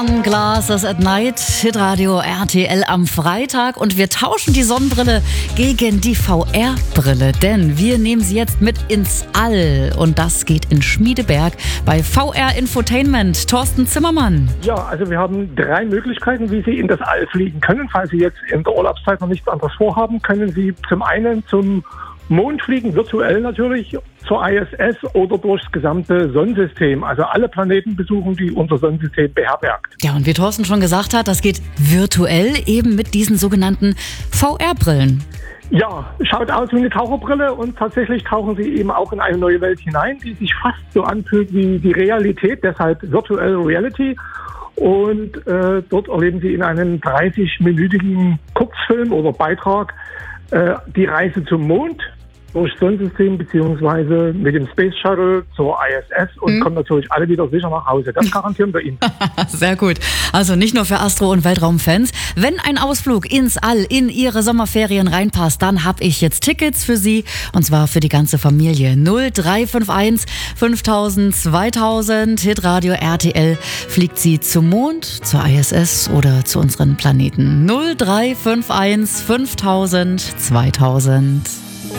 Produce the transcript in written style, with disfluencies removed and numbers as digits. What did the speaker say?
Glasses at Night, Hitradio RTL am Freitag, und wir tauschen die Sonnenbrille gegen die VR-Brille, denn wir nehmen sie jetzt mit ins All, und das geht in Schmiedeberg bei VR Infotainment. Thorsten Zimmermann. Ja, also wir haben 3 Möglichkeiten, wie Sie in das All fliegen können. Falls Sie jetzt in der Urlaubszeit noch nichts anderes vorhaben, können Sie zum einen zum Mond fliegen, virtuell natürlich, zur ISS oder durchs gesamte Sonnensystem. Also alle Planeten besuchen, die unser Sonnensystem beherbergt. Ja, und wie Thorsten schon gesagt hat, das geht virtuell eben mit diesen sogenannten VR-Brillen. Ja, schaut aus wie eine Taucherbrille, und tatsächlich tauchen Sie eben auch in eine neue Welt hinein, die sich fast so anfühlt wie die Realität, deshalb Virtual Reality. Und dort erleben Sie in einem 30-minütigen Kurzfilm oder Beitrag die Reise zum Mond durch Sonnensystem beziehungsweise mit dem Space Shuttle zur ISS und kommen natürlich alle wieder sicher nach Hause. Das garantieren wir Ihnen. Sehr gut. Also nicht nur für Astro- und Weltraumfans. Wenn ein Ausflug ins All in Ihre Sommerferien reinpasst, dann habe ich jetzt Tickets für Sie, und zwar für die ganze Familie. 0351 5000 2000. Hitradio RTL fliegt Sie zum Mond, zur ISS oder zu unseren Planeten. 0351 5000 2000.